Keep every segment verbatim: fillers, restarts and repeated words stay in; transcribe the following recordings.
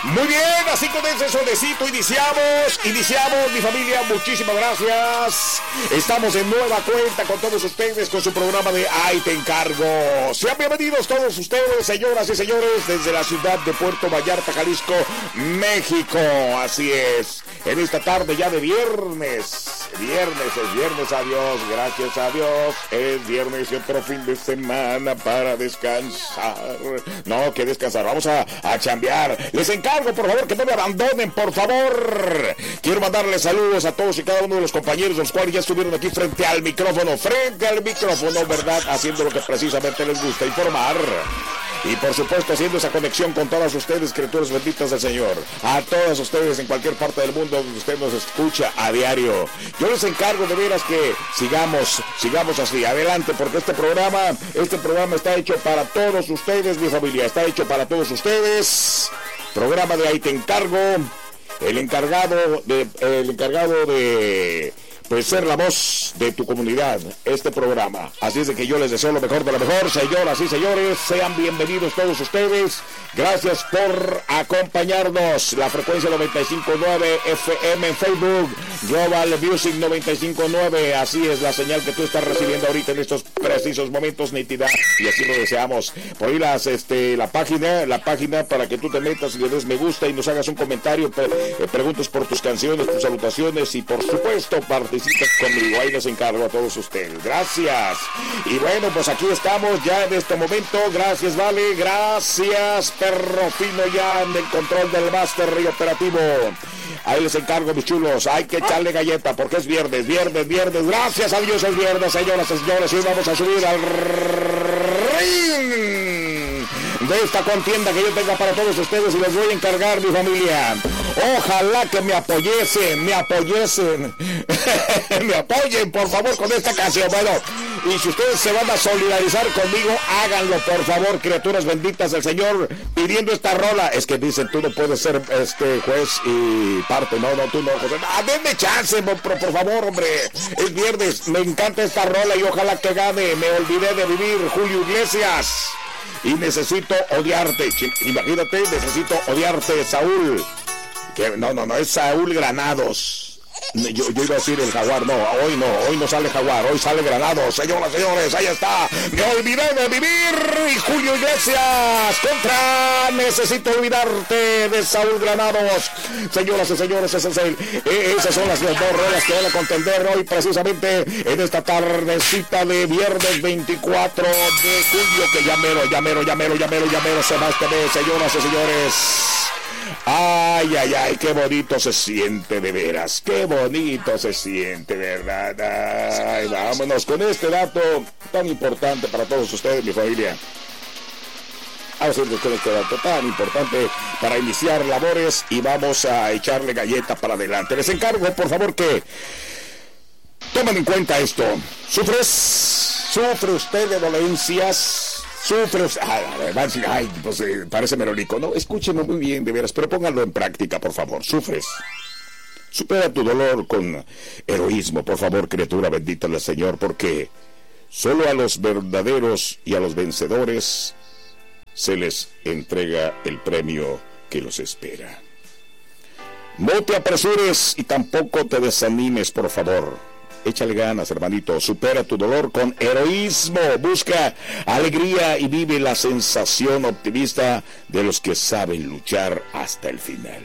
Muy bien, así con ese solecito iniciamos, iniciamos, mi familia, muchísimas gracias. Estamos en nueva cuenta con todos ustedes con su programa de Ahí Te Encargo. Sean bienvenidos todos ustedes, señoras y señores, desde la ciudad de Puerto Vallarta, Jalisco, México. Así es, en esta tarde ya de viernes. Viernes, es viernes, adiós, gracias a Dios. Es viernes y otro fin de semana para descansar. No, que descansar, vamos a, a chambear. Les encargo, por favor, que no me abandonen, por favor. Quiero mandarles saludos a todos y cada uno de los compañeros, los cuales ya estuvieron aquí frente al micrófono, frente al micrófono, ¿verdad? Haciendo lo que precisamente les gusta, informar. Y por supuesto haciendo esa conexión con todas ustedes, criaturas benditas del Señor. A todas ustedes en cualquier parte del mundo donde usted nos escucha a diario. Yo les encargo de veras que sigamos, sigamos así, adelante, porque este programa, este programa está hecho para todos ustedes, mi familia, está hecho para todos ustedes. Programa de Ahí Te Encargo, el encargado de, el encargado de... pues ser la voz de tu comunidad, este programa. Así es de que yo les deseo lo mejor de lo mejor, señoras y señores, sean bienvenidos todos ustedes. Gracias por acompañarnos. La frecuencia noventa y cinco punto nueve F M en Facebook, Global Music noventa y cinco punto nueve, así es la señal que tú estás recibiendo ahorita en estos precisos momentos, nítida, y así lo deseamos. Por ahí las, este, la página, la página para que tú te metas y le des me gusta y nos hagas un comentario, pre eh, preguntes por tus canciones, tus salutaciones y por supuesto participas conmigo. Ahí les encargo a todos ustedes. Gracias. Y bueno, pues aquí estamos ya en este momento. Gracias, Vale. Gracias, Perro Fino, ya en el control del máster y operativo. Ahí les encargo, mis chulos. Hay que echarle galleta porque es viernes, viernes, viernes. Gracias a Dios es viernes, señoras y señores. Y hoy vamos a subir al ring de esta contienda que yo tenga para todos ustedes y les voy a encargar, mi familia. Ojalá que me apoyesen, me apoyesen, me apoyen, por favor, con esta canción. Bueno, y si ustedes se van a solidarizar conmigo, háganlo, por favor, criaturas benditas del Señor, pidiendo esta rola. Es que dicen, tú no puedes ser este juez y parte. No, no, tú no, José. Ah, denme chance, por, por favor, hombre. Es viernes, me encanta esta rola y ojalá que gane. Me olvidé de vivir, Julio Iglesias. Y necesito odiarte. Imagínate, necesito odiarte, Saúl. Que no, no, no, es Saúl Granados. Yo, yo iba a decir el Jaguar, no, hoy no, hoy no sale Jaguar, hoy sale Granados, señoras, señores, ahí está. Me olvidé de vivir y Julio Iglesias contra Necesito Olvidarte de Saúl Granados. Señoras y señores, ese es el, eh, esas son las dos rolas que van a contender hoy precisamente en esta tardecita de viernes veinticuatro de julio, que ya mero, ya mero, ya mero, ya mero, ya mero se va este mes, señoras y señores. Ay, ay, ay, qué bonito se siente de veras, qué bonito se siente, ¿verdad? Ay, vámonos con este dato tan importante para todos ustedes, mi familia. Vamos a ir con este dato tan importante para iniciar labores y vamos a echarle galleta para adelante. Les encargo, por favor, que tomen en cuenta esto. ¿Sufres? ¿Sufre usted de dolencias? Sufre, ay, ay, pues eh, parece melódico, ¿no? Escúchenlo muy bien, de veras, pero pónganlo en práctica, por favor. Sufres. Supera tu dolor con heroísmo, por favor, criatura bendita del Señor, porque solo a los verdaderos y a los vencedores se les entrega el premio que los espera. No te apresures y tampoco te desanimes, por favor. Échale ganas, hermanito, supera tu dolor con heroísmo, busca alegría y vive la sensación optimista de los que saben luchar hasta el final.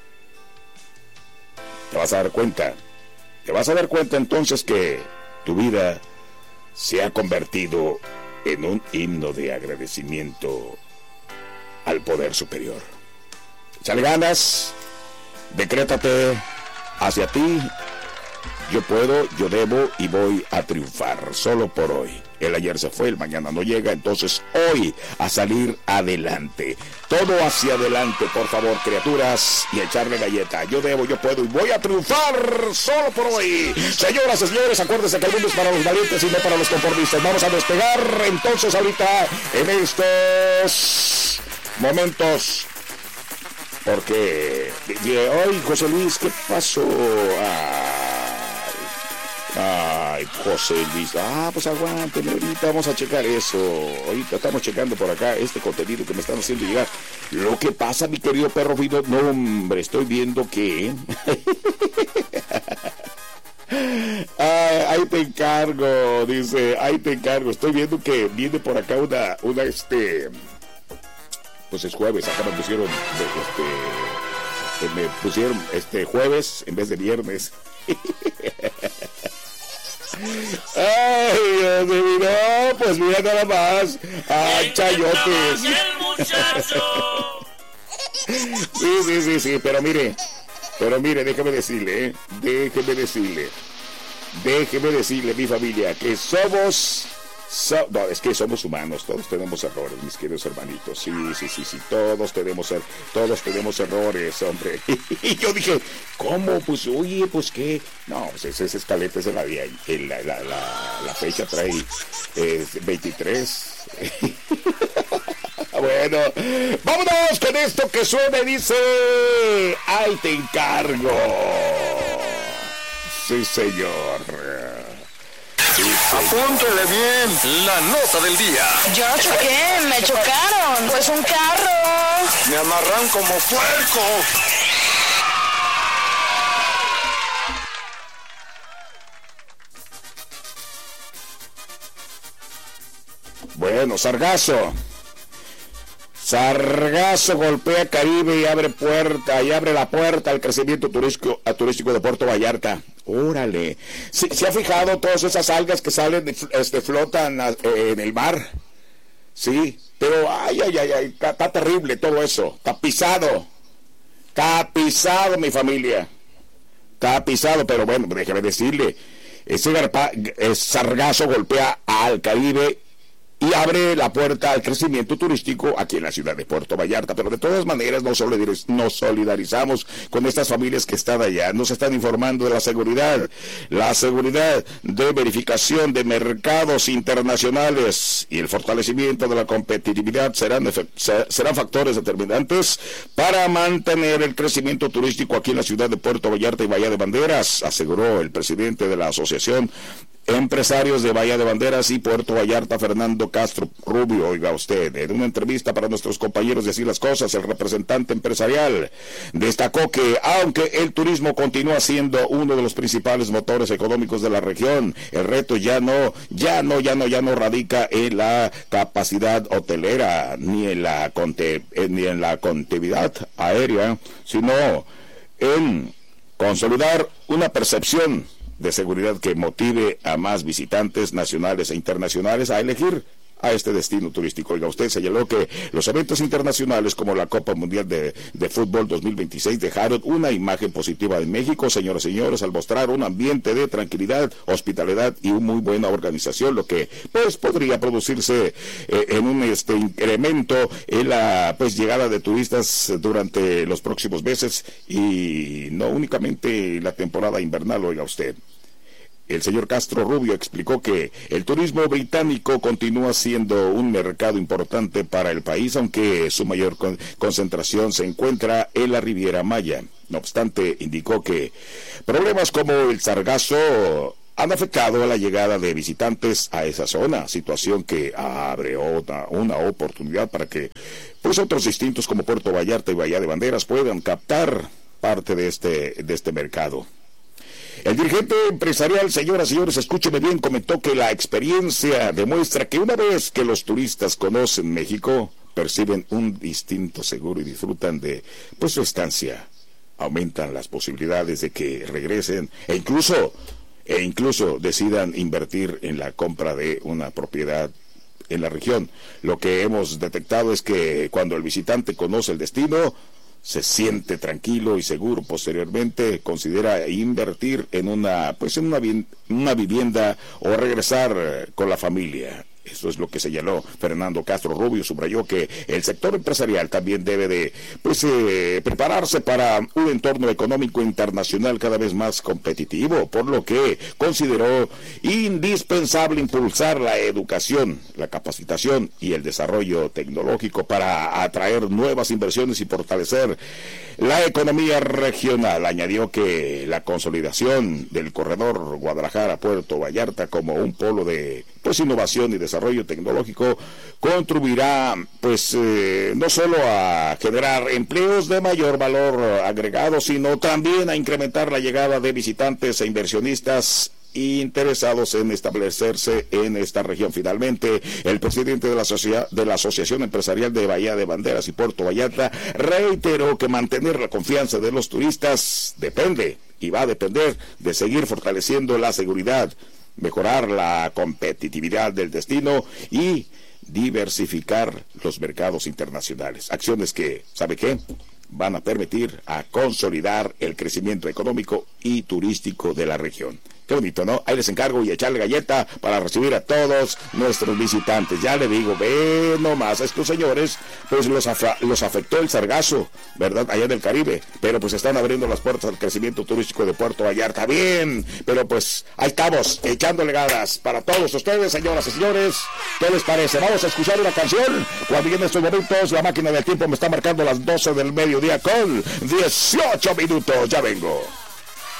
Te vas a dar cuenta, te vas a dar cuenta entonces que tu vida se ha convertido en un himno de agradecimiento al poder superior. Échale ganas, decrétate hacia ti. Yo puedo, yo debo y voy a triunfar solo por hoy. El ayer se fue, el mañana no llega, entonces hoy a salir adelante. Todo hacia adelante, por favor, criaturas, y echarle galleta. Yo debo, yo puedo y voy a triunfar solo por hoy. Señoras y señores, acuérdense que el mundo es para los valientes y no para los conformistas. Vamos a despegar entonces ahorita en estos momentos. Porque, ay, José Luis, ¿qué pasó? Ay, ay, Ay, José Luis. Ah, pues aguanten, ahorita vamos a checar eso. Ahorita estamos checando por acá este contenido que me están haciendo llegar. Lo que pasa, mi querido perro Fido, no, hombre, estoy viendo que... Ay, ahí te encargo, dice, ahí te encargo. Estoy viendo que viene por acá una, una, este... Pues es jueves, acá me pusieron, este... Me pusieron, este, jueves en vez de viernes. Ay, Dios mío, no, pues mira nada más. Ay, chayotes. Sí, sí, sí, sí, pero mire, pero mire, déjeme decirle, ¿eh? déjeme decirle, déjeme decirle, mi familia, que somos, so, no, es que somos humanos, todos tenemos errores, mis queridos hermanitos, sí, sí, sí, sí, todos tenemos, todos tenemos errores, hombre. Y yo dije, ¿cómo? Pues, oye, pues, ¿qué? No, pues ese, ese escalete es de la día, la, la, la, la fecha trae eh, veintitrés. Bueno, vámonos con esto que suena y dice, ¡ay, te encargo! Sí, señor. Sí, señor. Apúntele bien la nota del día. Yo no choqué, me chocaron. Pues un carro. Me amarran como puerco. Bueno, Sargazo. Sargazo golpea Caribe y abre puerta y abre la puerta al crecimiento turístico, a turístico de Puerto Vallarta. Órale. ¿Se, se ha fijado todas esas algas que salen, este, flotan eh, en el mar? Sí, pero ay, ay, ay, ay, está, está terrible todo eso. Tapizado. Tapizado, mi familia. Tapizado, pero bueno, déjeme decirle, ese garpa, ese Sargazo golpea al Caribe y abre la puerta al crecimiento turístico aquí en la ciudad de Puerto Vallarta. Pero de todas maneras nos, solidariz nos solidarizamos con estas familias que están allá. Nos están informando de la seguridad. La seguridad de verificación de mercados internacionales y el fortalecimiento de la competitividad serán, serán factores determinantes para mantener el crecimiento turístico aquí en la ciudad de Puerto Vallarta y Bahía de Banderas, aseguró el presidente de la Asociación Empresarios de Bahía de Banderas y Puerto Vallarta, Fernando Castro Rubio. Oiga usted, en una entrevista para nuestros compañeros de Así las Cosas, el representante empresarial destacó que aunque el turismo continúa siendo uno de los principales motores económicos de la región, el reto ya no, ya no, ya no, ya no radica en la capacidad hotelera ni en la conte, ni en la conectividad aérea, sino en consolidar una percepción de seguridad que motive a más visitantes nacionales e internacionales a elegir a este destino turístico. Oiga, usted señaló que los eventos internacionales como la Copa Mundial de, de Fútbol dos mil veintiséis dejaron una imagen positiva de México, señoras y señores, al mostrar un ambiente de tranquilidad, hospitalidad y una muy buena organización, lo que pues podría producirse eh, en un este incremento en la pues llegada de turistas durante los próximos meses y no únicamente la temporada invernal. Oiga usted. El señor Castro Rubio explicó que el turismo británico continúa siendo un mercado importante para el país, aunque su mayor con concentración se encuentra en la Riviera Maya. No obstante, indicó que problemas como el sargazo han afectado a la llegada de visitantes a esa zona, situación que abre una, una oportunidad para que pues otros distintos como Puerto Vallarta y Bahía de Banderas puedan captar parte de este, de este mercado. El dirigente empresarial, señoras y señores, escúcheme bien, comentó que la experiencia demuestra que una vez que los turistas conocen México, perciben un distinto seguro y disfrutan de pues su estancia. Aumentan las posibilidades de que regresen e incluso, e incluso decidan invertir en la compra de una propiedad en la región. Lo que hemos detectado es que cuando el visitante conoce el destino, se siente tranquilo y seguro. Posteriormente considera invertir en una pues en una, una vivienda o regresar con la familia. Eso es lo que señaló Fernando Castro Rubio. Subrayó que el sector empresarial también debe de pues, eh, prepararse para un entorno económico internacional cada vez más competitivo, por lo que consideró indispensable impulsar la educación, la capacitación y el desarrollo tecnológico para atraer nuevas inversiones y fortalecer la economía regional. Añadió que la consolidación del corredor Guadalajara-Puerto Vallarta como un polo de pues innovación y desarrollo tecnológico contribuirá pues eh, no solo a generar empleos de mayor valor agregado, sino también a incrementar la llegada de visitantes e inversionistas interesados en establecerse en esta región. Finalmente, el presidente de la, Socia- de la Asociación Empresarial de Bahía de Banderas y Puerto Vallarta reiteró que mantener la confianza de los turistas depende y va a depender de seguir fortaleciendo la seguridad, mejorar la competitividad del destino y diversificar los mercados internacionales. Acciones que, ¿sabe qué?, van a permitir a consolidar el crecimiento económico y turístico de la región. Qué bonito, ¿no? Ahí les encargo y echarle galleta para recibir a todos nuestros visitantes. Ya le digo, ve nomás a estos señores, pues los, afa- los afectó el sargazo, ¿verdad? Allá en el Caribe, pero pues están abriendo las puertas al crecimiento turístico de Puerto Vallarta. Bien, pero pues ahí estamos, echándole ganas para todos ustedes, señoras y señores. ¿Qué les parece? Vamos a escuchar una canción. Cuando en estos momentos la máquina del tiempo me está marcando las doce del mediodía con dieciocho minutos. Ya vengo.